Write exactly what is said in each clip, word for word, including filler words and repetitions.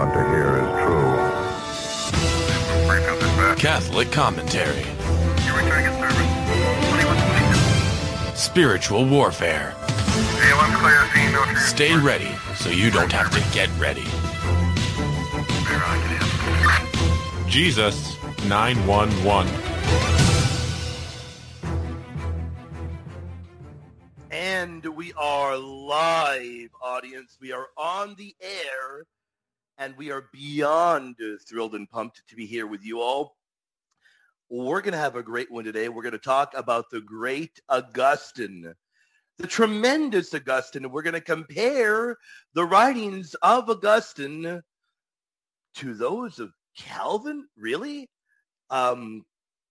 about to hear is true. Catholic commentary. Spiritual warfare. Stay ready so you don't have to get ready. Jesus nine one one. And we are live, audience. We are on the air, and we are beyond thrilled and pumped to be here with you all. We're going to have a great one today. We're going to talk about the great Augustine, the tremendous Augustine, and we're going to compare the writings of Augustine to those of Calvin. Really? Um,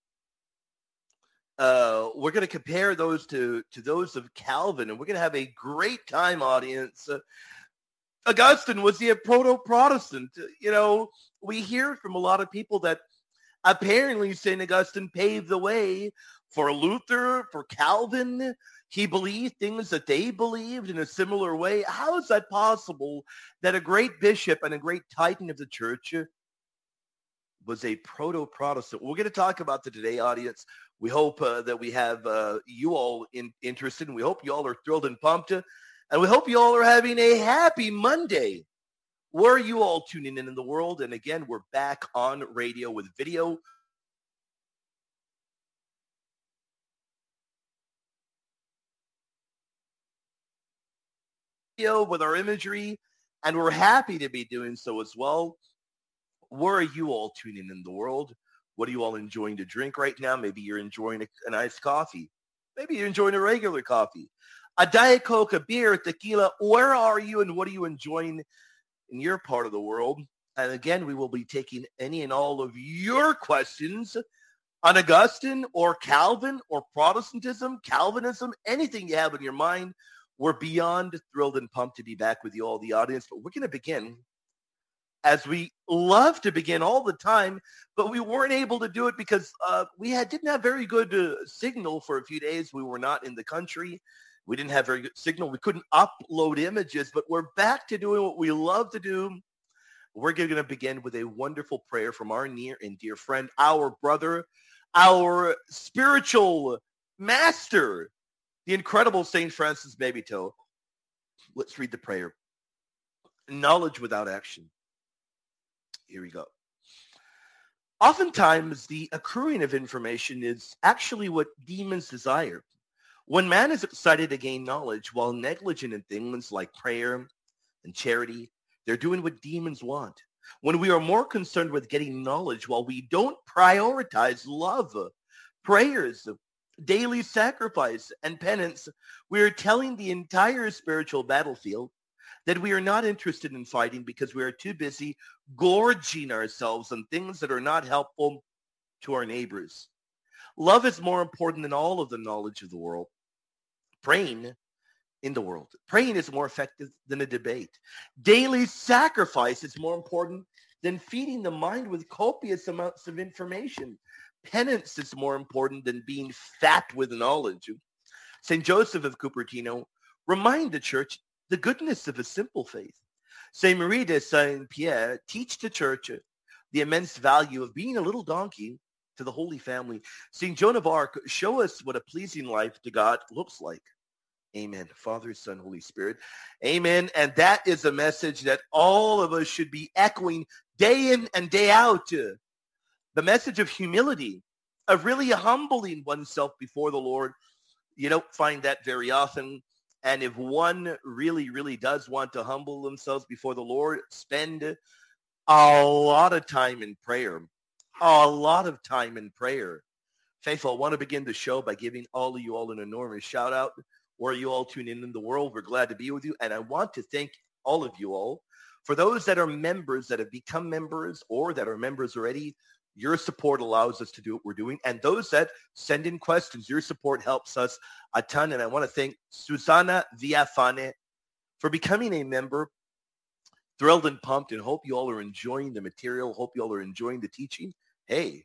uh, we're going to compare those to, to those of Calvin, and we're going to have a great time, audience. Uh, Augustine was he a proto-Protestant? You know, we hear from a lot of people that apparently Saint Augustine paved the way for Luther, for Calvin. He believed things that they believed in a similar way. How is that possible that a great bishop and a great titan of the church was a proto-Protestant? We're going to talk about that today, audience. We hope uh, that we have uh, you all in, interested, and we hope you all are thrilled and pumped, and we hope you all are having a happy Monday. Where are you all tuning in in the world? And again, we're back on radio with video. With our imagery, and we're happy to be doing so as well. Where are you all tuning in the world? What are you all enjoying to drink right now? Maybe you're enjoying a, an iced coffee. Maybe you're enjoying a regular coffee. A Diet Coke, a beer, tequila. Where are you and what are you enjoying in your part of the world? And again, we will be taking any and all of your questions on Augustine or Calvin or Protestantism, Calvinism, anything you have in your mind. We're beyond thrilled and pumped to be back with you all, the audience. But we're going to begin as we love to begin all the time, but we weren't able to do it because uh, we had didn't have very good uh, signal for a few days. We were not in the country. We didn't have very good signal. We couldn't upload images, but we're back to doing what we love to do. We're going to begin with a wonderful prayer from our near and dear friend, our brother, our spiritual master, the incredible Saint Francis Babito. Let's read the prayer. Knowledge without action. Here we go. Oftentimes, the accruing of information is actually what demons desire. When man is excited to gain knowledge while negligent in things like prayer and charity, they're doing what demons want. When we are more concerned with getting knowledge while we don't prioritize love, prayers, daily sacrifice, and penance, we are telling the entire spiritual battlefield that we are not interested in fighting because we are too busy gorging ourselves on things that are not helpful to our neighbors. Love is more important than all of the knowledge of the world. Praying in the world. Praying is more effective than a debate. Daily sacrifice is more important than feeding the mind with copious amounts of information. Penance is more important than being fat with knowledge. Saint Joseph of Cupertino remind the church the goodness of a simple faith. Saint Marie de Saint-Pierre teach the church the immense value of being a little donkey to the Holy Family. Saint Joan of Arc show us what a pleasing life to God looks like. Amen. Father, Son, Holy Spirit. Amen. And that is a message that all of us should be echoing day in and day out. The message of humility, of really humbling oneself before the Lord. You don't find that very often. And if one really, really does want to humble themselves before the Lord, spend a lot of time in prayer. A lot of time in prayer. Faithful, I want to begin the show by giving all of you all an enormous shout out. Where you all tune in in the world, we're glad to be with you. And I want to thank all of you all. For those that are members, that have become members, or that are members already, your support allows us to do what we're doing. And those that send in questions, your support helps us a ton. And I want to thank Susana Villafane for becoming a member. Thrilled and pumped, and hope you all are enjoying the material. Hope you all are enjoying the teaching. Hey,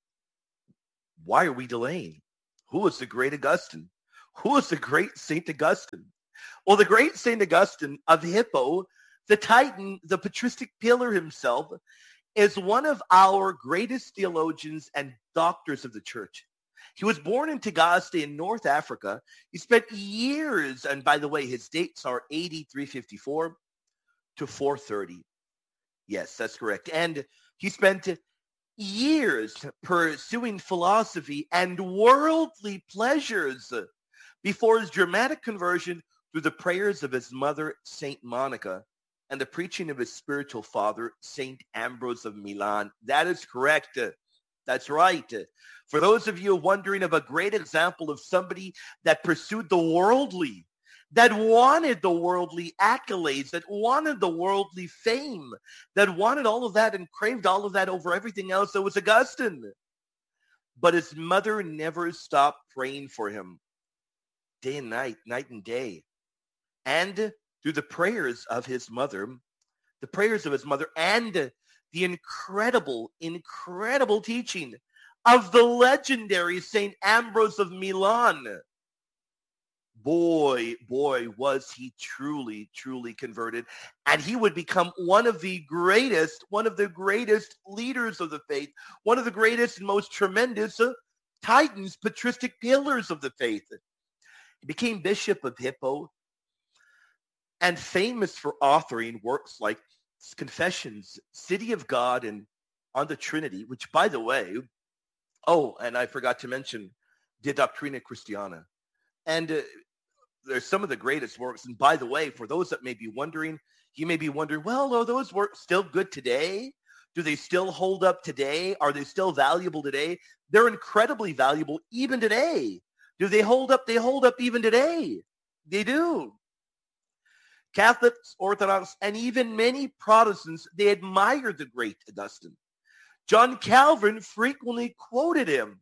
why are we delaying? Who is the great Augustine? Who is the great Saint Augustine? Well, the great Saint Augustine of Hippo The Titan, the patristic pillar himself, is one of our greatest theologians and doctors of the church. He was born in Tagaste in North Africa. He spent years, and by the way, his dates are A D three fifty-four to four thirty. Yes, that's correct. And he spent years pursuing philosophy and worldly pleasures before his dramatic conversion through the prayers of his mother, Saint Monica, and the preaching of his spiritual father, Saint Ambrose of Milan. That is correct. That's right. For those of you wondering of a great example of somebody that pursued the worldly, that wanted the worldly accolades, that wanted the worldly fame, that wanted all of that and craved all of that over everything else, it was Augustine. But his mother never stopped praying for him, day and night, night and day. And through the prayers of his mother, the prayers of his mother, and the incredible, incredible teaching of the legendary Saint Ambrose of Milan, boy, boy, was he truly, truly converted. And he would become one of the greatest, one of the greatest leaders of the faith, one of the greatest and most tremendous uh, titans, patristic pillars of the faith. He became Bishop of Hippo and famous for authoring works like Confessions, City of God, and On the Trinity, which, by the way, oh, and I forgot to mention, De Doctrina Christiana. And uh, there's some of the greatest works. And by the way, for those that may be wondering, you may be wondering, well, are those works still good today? Do they still hold up today? Are they still valuable today? They're incredibly valuable even today. Do they hold up? They hold up even today. They do. Catholics, Orthodox, and even many Protestants, they admire the great Augustine. John Calvin frequently quoted him.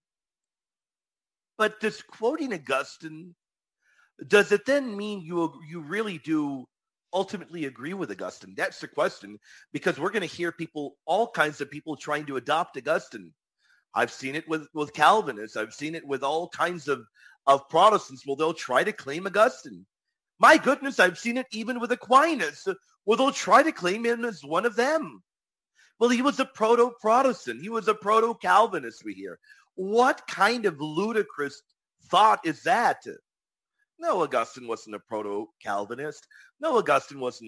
But does quoting Augustine, does it then mean you, you really do ultimately agree with Augustine? That's the question, because we're going to hear people, all kinds of people trying to adopt Augustine. I've seen it with, with Calvinists. I've seen it with all kinds of, of Protestants. Well, they'll try to claim Augustine. My goodness, I've seen it even with Aquinas, where they'll try to claim him as one of them. Well, he was a proto-Protestant. He was a proto-Calvinist, we hear. What kind of ludicrous thought is that? No, Augustine wasn't a proto-Calvinist. No, Augustine wasn't a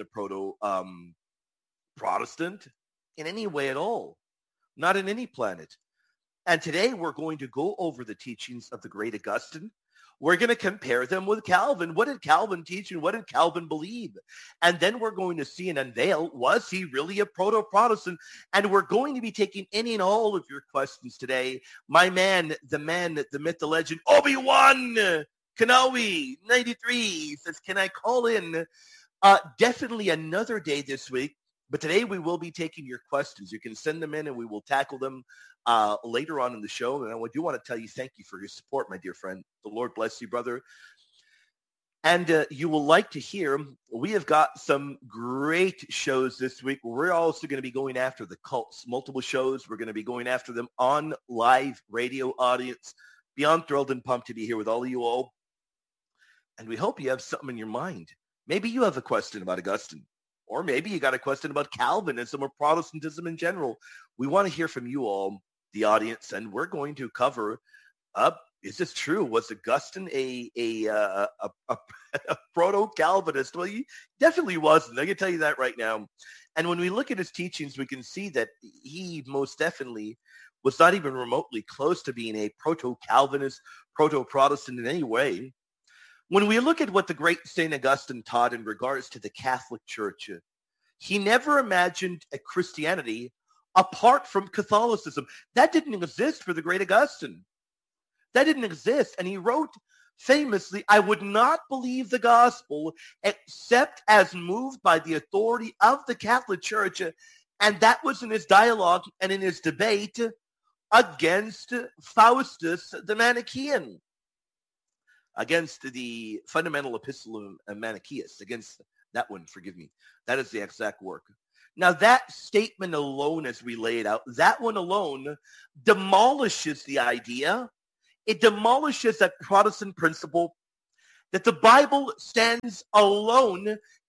proto-Protestant in any way at all. Not in any planet. And today we're going to go over the teachings of the great Augustine. We're going to compare them with Calvin. What did Calvin teach and what did Calvin believe? And then we're going to see and unveil, was he really a proto-Protestant? And we're going to be taking any and all of your questions today. My man, the man, the myth, the legend, Obi-Wan Kenobi, ninety-three, says, can I call in? Uh, definitely another day this week. But today we will be taking your questions. You can send them in and we will tackle them uh, later on in the show. And I do want to tell you thank you for your support, my dear friend. The Lord bless you, brother. And uh, you will like to hear, we have got some great shows this week. We're also going to be going after the cults, multiple shows. We're going to be going after them on live radio audience. Beyond thrilled and pumped to be here with all of you all. And we hope you have something in your mind. Maybe you have a question about Augustine. Or maybe you got a question about Calvinism or Protestantism in general. We want to hear from you all, the audience, and we're going to cover up. Is this true? Was Augustine a a uh, a, a, a proto-Calvinist? Well, he definitely wasn't. I can tell you that right now. And when we look at his teachings, we can see that he most definitely was not even remotely close to being a proto-Calvinist, proto-Protestant in any way. When we look at what the great Saint Augustine taught in regards to the Catholic Church, he never imagined a Christianity apart from Catholicism. That didn't exist for the great Augustine. That didn't exist. And he wrote famously, I would not believe the gospel except as moved by the authority of the Catholic Church. And that was in his dialogue and in his debate against Faustus the Manichaean. Against the fundamental epistle of Manichaeus, against that one, forgive me. That is the exact work. Now that statement alone, as we lay it out, that one alone demolishes the idea. It demolishes that Protestant principle that the Bible stands alone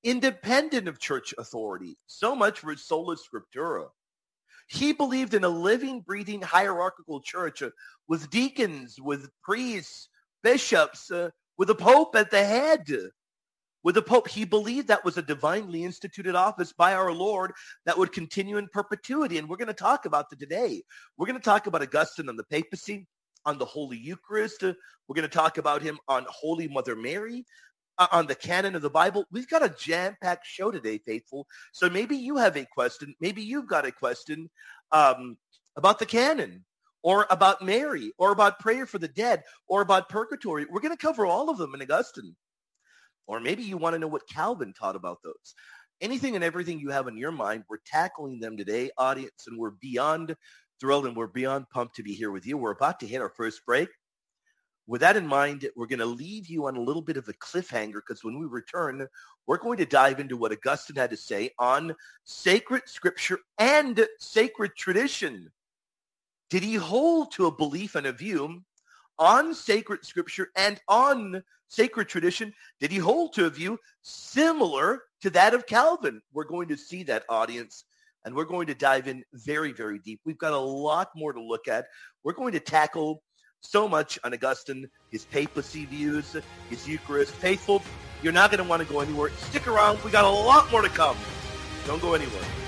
independent of church authority. So much for sola scriptura. He believed in a living, breathing, hierarchical church uh, with deacons, with priests, bishops, uh, with a pope at the head. With the pope, he believed that was a divinely instituted office by our Lord that would continue in perpetuity. And we're going to talk about that today. We're going to talk about Augustine on the papacy, on the Holy Eucharist. Uh, we're going to talk about him on Holy Mother Mary, uh, on the canon of the Bible. We've got a jam-packed show today, faithful. So maybe you have a question. Maybe you've got a question um, about the canon, or about Mary, or about prayer for the dead, or about purgatory. We're going to cover all of them in Augustine. Or maybe you want to know what Calvin taught about those. Anything and everything you have in your mind, we're tackling them today, audience, and we're beyond thrilled and we're beyond pumped to be here with you. We're about to hit our first break. With that in mind, we're going to leave you on a little bit of a cliffhanger because when we return, we're going to dive into what Augustine had to say on sacred scripture and sacred tradition. Did he hold to a belief and a view on sacred scripture and on sacred tradition? Did he hold to a view similar to that of Calvin? We're going to see that, audience, and we're going to dive in very, very deep. We've got a lot more to look at. We're going to tackle so much on Augustine, his papacy views, his Eucharist. Faithful, you're not going to want to go anywhere. Stick around. We got a lot more to come. Don't go anywhere.